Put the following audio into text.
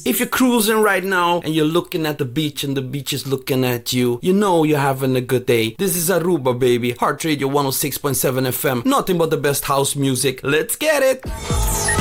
If you're cruising right now and you're looking at the beach and the beach is looking at you, you know you're having a good day. This is Aruba, baby. Heart Radio 106.7 FM. Nothing but the best house music. Let's get it!